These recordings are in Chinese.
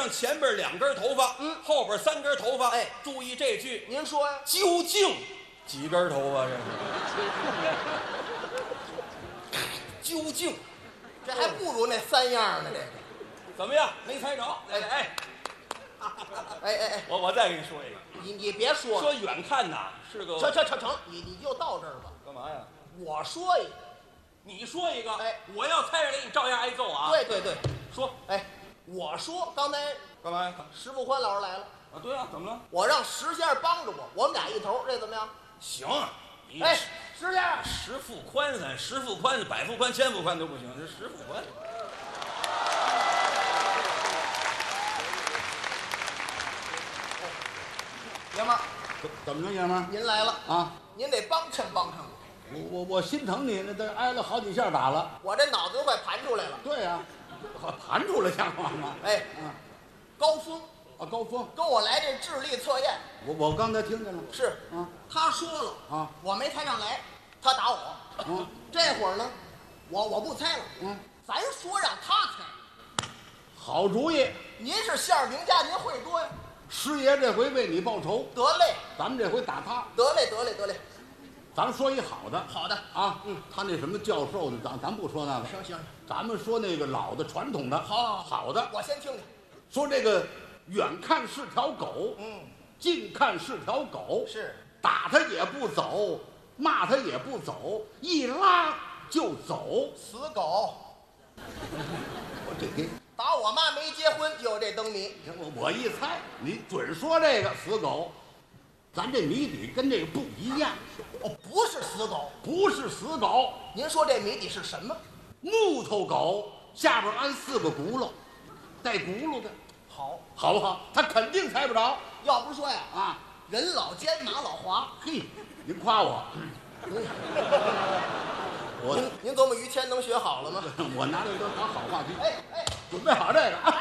上前边2根头发，后边3根头发。哎，注意这句， 您说呀？ 究竟几根头发？这究竟， 这还不如那3样呢。这个怎么样？没猜着？我再给你说一个。 你别说了， 说远看呐是个成，你就到这儿吧。 干嘛呀？ 我说一个， 你说一个。 哎， 我要猜着你照样挨揍啊。 对， 说。 哎，我说刚才干嘛呀？ 石富宽老师来了。 啊，对啊，怎么了？ 我让石先生帮着我们俩一头，这怎么样？ 行。 哎，石先生， 石富宽十富宽、百富宽、千富宽都不行，这石富宽。 爷们儿， 怎么着，爷们儿？ 您来了啊！ 您得帮衬我。 我心疼你，那都挨了好几下打了。 我这脑子都快盘出来了。 对呀，盘出来像话吗？ 哎，高峰啊，高峰跟我来这智力测验。 我刚才听见了。 是啊， 他说了啊， 我没猜上来，他打我。这会儿呢，我不猜了。咱说让他猜。 好主意。 您是相声名家，您会多呀。 师爷这回为你报仇。 得嘞， 咱们这回打他。 得嘞。 咱说一好的。 好的啊，他那什么教授的，咱不说那个。 行， 咱们说那个老的传统的。好的。 我先听听。 说这个远看是条狗，近看是条狗， 是打他也不走，骂他也不走，一拉就走。 死狗。 我这给打我妈没结婚就有这灯谜。 我一猜，你准说这个死狗。咱这谜底跟这个不一样。 不是死狗。 不是死狗。 您说这谜底是什么？ 木头狗下边安4个轱辘，带轱辘的。好不好？他肯定猜不着。 要不说呀， 啊， 人老奸马老滑。 嘿，您夸我。 您琢磨于谦能学好了吗？ 我拿这个当好话题。 哎， 准备好这个啊！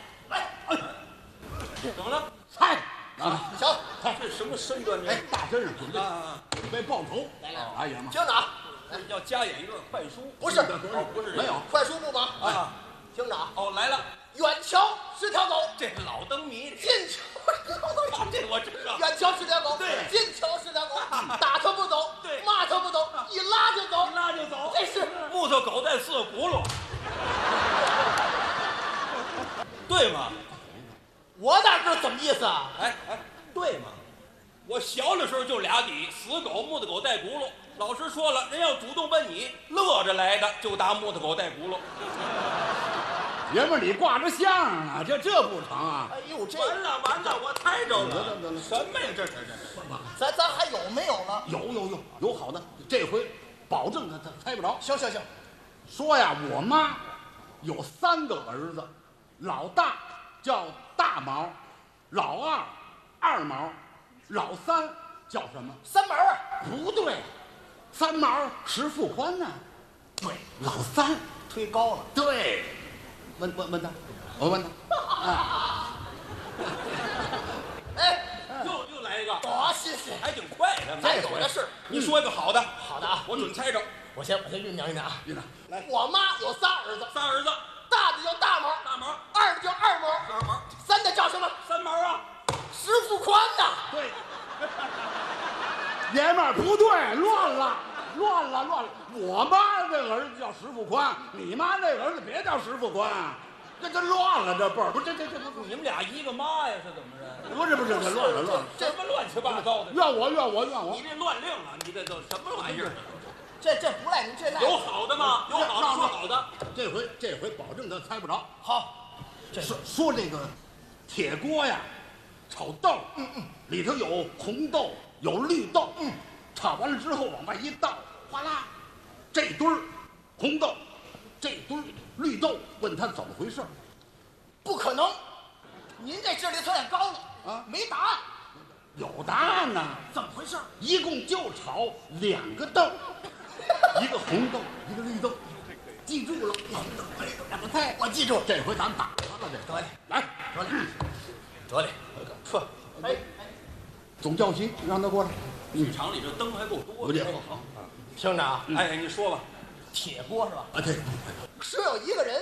怎么了？ 猜啊！ 行， 这什么身段？ 哎，大身上准备报仇。 来， 哎呀妈！ 听着啊， 要加演一段快书。 不是， 不是没有快书不忙啊。 听着啊， 来了。 远瞧是条狗， 这老灯谜。 近瞧是条狗， 这我知道。 远瞧是条狗， 对， 近瞧是条狗，打它不走， 对， 骂它不走，一拉就走，这是木头狗带4个轱辘，对吗？ 我哪知道怎么意思啊？ 哎，对吗？我小的时候就俩底，死狗、木头狗带轱辘。老师说了，人要主动奔你，乐着来的就打木头狗带轱辘。 爷们儿，你挂着相啊，这不成啊！ 哎呦，这完了，我猜着了。 得什么呀？这咱还有没有了？ 有好的，这回保证他猜不着。 行， 说呀，我妈有3个儿子，老大叫大毛，老二二毛，老三叫什么？ 三毛啊？ 不对，3毛石富宽呢。对，老三推高了。 对，问他，我问他。 哎， 又来一个。 谢谢， 还挺快的。 咱有的是。 你说一个好的。 好的啊， 我准猜着。 我先酝酿啊。 来， 我妈有仨儿子，大的叫大毛，二的叫二毛，三的叫什么？ 三毛啊， 石富宽呐。 对，爷们儿不对，乱了。我妈这个儿子叫石富宽，你妈那个儿子别叫石富宽，这乱了，这辈儿不这你们俩一个妈呀？是怎么着？ 不是，这乱了， 什么乱七八糟的？ 怨我！ 你这乱令啊！你这都什么玩意儿？ 这不赖您，这赖有好的吗？有好的说好的。 这回保证他猜不着。 好， 说这个铁锅呀，炒豆，里头有红豆，有绿豆，炒完了之后往外一倒，哗啦，这堆儿红豆，这堆儿绿豆，问他怎么回事？ 不可能，您这智力测验高了啊， 没答案。 有答案呢。 怎么回事？ 一共就炒2个豆，一个红豆，一个绿豆，记住了。两个菜， 我记住。 这回咱打他了，这得嘞， 来， 得嘞， 呵，哎， 总教习让他过来。 剧场里这灯还够多。 我这好。 听着啊， 哎，你说吧。 铁锅是吧？ 啊，对。 是有一个人